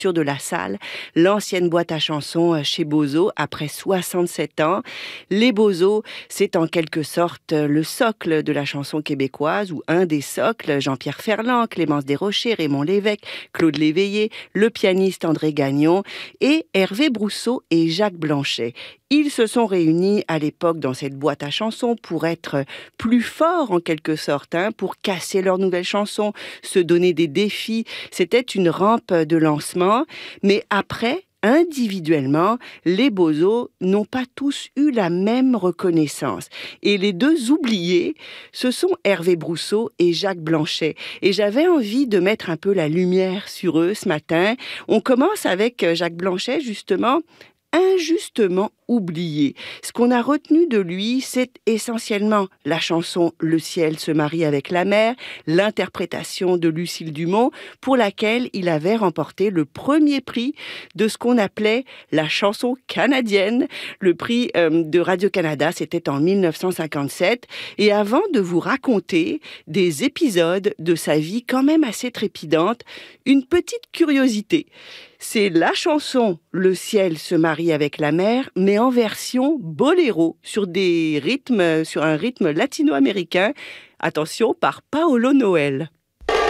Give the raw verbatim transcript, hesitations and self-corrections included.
de la salle, l'ancienne boîte à chansons chez Bozo, après soixante-sept ans. Les Bozo, c'est en quelque sorte le socle de la chanson québécoise, ou un des socles. Jean-Pierre Ferland, Clémence Desrochers, Raymond Lévesque, Claude Léveillé, le pianiste André Gagnon et Hervé Brousseau et Jacques Blanchet. Ils se sont réunis à l'époque dans cette boîte à chansons pour être plus forts en quelque sorte, hein, pour casser leurs nouvelles chansons, se donner des défis. C'était une rampe de lancement, mais après, individuellement, les Bozo n'ont pas tous eu la même reconnaissance. Et les deux oubliés, ce sont Hervé Brousseau et Jacques Blanchet. Et j'avais envie de mettre un peu la lumière sur eux ce matin. On commence avec Jacques Blanchet, justement, injustement oublié. Ce qu'on a retenu de lui, c'est essentiellement la chanson « Le ciel se marie avec la mer », l'interprétation de Lucille Dumont, pour laquelle il avait remporté le premier prix de ce qu'on appelait la chanson canadienne. Le prix euh, de Radio-Canada, c'était en mille neuf cent cinquante-sept. Et avant de vous raconter des épisodes de sa vie quand même assez trépidante, une petite curiosité. C'est la chanson « Le ciel se marie avec la mer », mais en version boléro, sur des rythmes, sur un rythme latino-américain. Attention, par Paolo Noël.